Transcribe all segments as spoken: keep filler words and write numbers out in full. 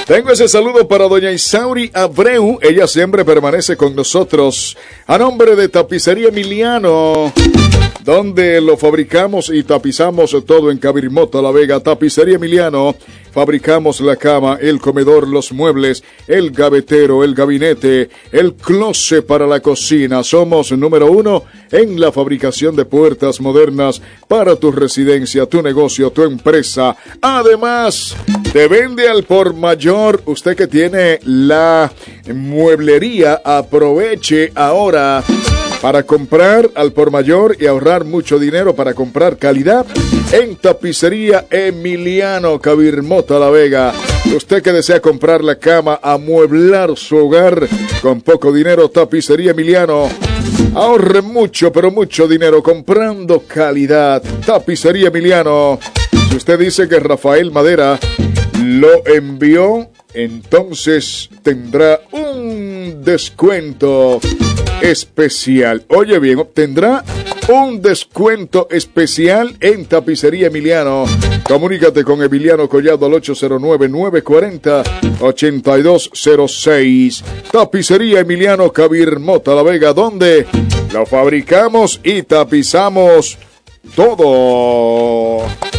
Tengo ese saludo para doña Isauri Abreu, ella siempre permanece con nosotros. A nombre de Tapicería Emiliano, donde lo fabricamos y tapizamos todo en Cabirmoto, La Vega. Tapicería Emiliano, fabricamos la cama, el comedor, los muebles, el gavetero, el gabinete, el closet para la cocina. Somos número uno en la fabricación de puertas modernas para tu residencia, tu negocio, tu empresa. Además, te vende al por mayor. Usted que tiene la mueblería, aproveche ahora para comprar al por mayor y ahorrar mucho dinero para comprar calidad en Tapicería Emiliano, Cabirmoto, La Vega. Usted que desea comprar la cama, amueblar su hogar con poco dinero, Tapicería Emiliano. Ahorre mucho, pero mucho dinero comprando calidad. Tapicería Emiliano. Si usted dice que Rafael Madera lo envió, entonces tendrá un descuento especial. Oye bien, obtendrá un descuento especial en Tapicería Emiliano. Comunícate con Emiliano Collado al ocho cero nueve, nueve cuatro cero, ocho dos cero seis. Tapicería Emiliano, Cabirmoto, La Vega, donde lo fabricamos y tapizamos todo.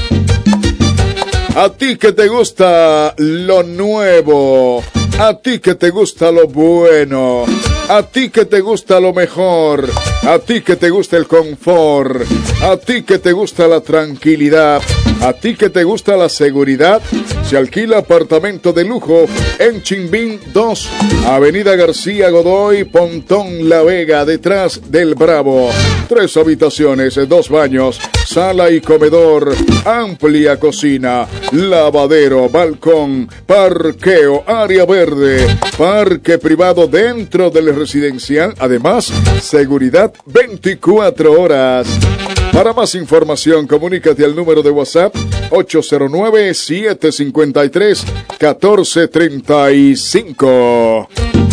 A ti que te gusta lo nuevo, a ti que te gusta lo bueno, a ti que te gusta lo mejor, a ti que te gusta el confort, a ti que te gusta la tranquilidad, a ti que te gusta la seguridad, se alquila apartamento de lujo en Chimbín dos, Avenida García Godoy, Pontón, La Vega, detrás del Bravo. Tres habitaciones, dos baños, sala y comedor, amplia cocina, lavadero, balcón, parqueo, área verde, parque privado dentro del residencial, además, seguridad veinticuatro horas. Para más información, comunícate al número de WhatsApp ocho cero nueve, siete cinco tres, uno cuatro tres cinco.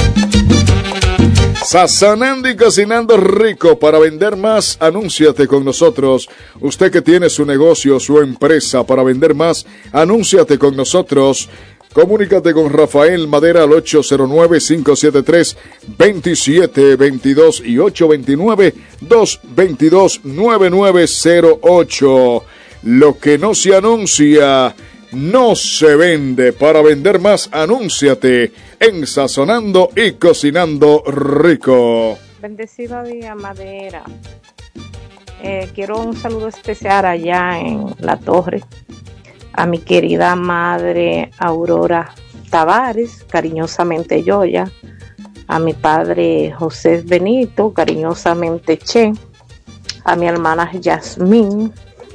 Sazonando y cocinando rico. Para vender más, anúnciate con nosotros. Usted que tiene su negocio, su empresa, para vender más, anúnciate con nosotros. Comunícate con Rafael Madera al ocho cero nueve, cinco siete tres, dos siete dos dos y ocho dos nueve, dos dos dos, nueve nueve cero ocho. Lo que no se anuncia no se vende. Para vender más, anúnciate en Sazonando y Cocinando Rico. Bendecido día, Madera. Eh, quiero un saludo especial allá en La Torre a mi querida madre Aurora Tavares, cariñosamente Yoya, a mi padre José Benito, cariñosamente Che, a mi hermana Yasmín,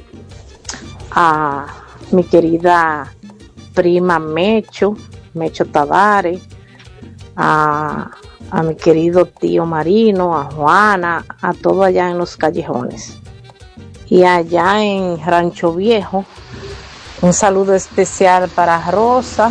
a mi querida prima Mecho, Mecho Tavares, a, a mi querido tío Marino, a Juana, a todo allá en los callejones. Y allá en Rancho Viejo, un saludo especial para Rosa,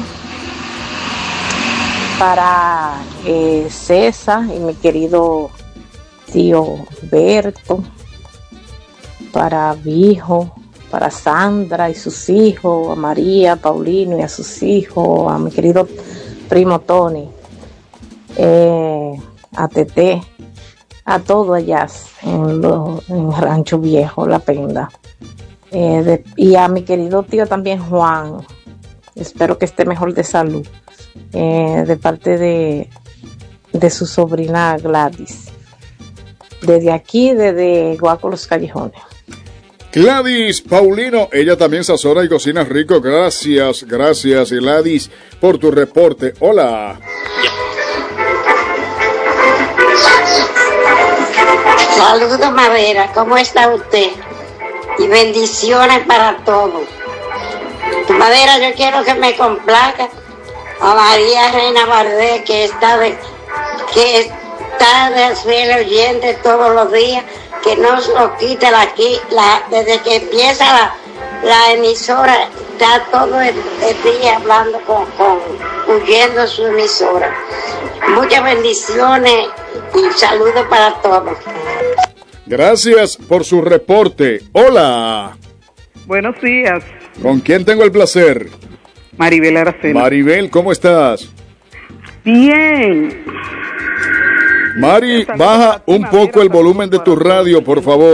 para eh, César y mi querido tío Berto, para Vijo, para Sandra y sus hijos, a María, Paulino y a sus hijos, a mi querido primo Tony, eh, a Tete, a todo allá en, lo, en Rancho Viejo, La Penda. Eh, de, y a mi querido tío también Juan, espero que esté mejor de salud, eh, de parte de, de su sobrina Gladys, desde aquí, desde Guaco Los Callejones. Gladys Paulino, ella también sazona y cocina rico. Gracias, gracias Gladys por tu reporte. Hola. Saludos, Madera, ¿cómo está usted? Y bendiciones para todos. Madera, yo quiero que me complaca a María Reina Bardé, que está de, que está de fiel oyente todos los días, que no se lo quite la, la, desde que empieza la, la emisora, está todo el, el día hablando con, con, huyendo su emisora. Muchas bendiciones y saludos para todos. Gracias por su reporte. Hola. Buenos días. ¿Con quién tengo el placer? Maribel Araceli. Maribel, ¿cómo estás? Bien. Mari, baja un poco el volumen de tu radio, por favor.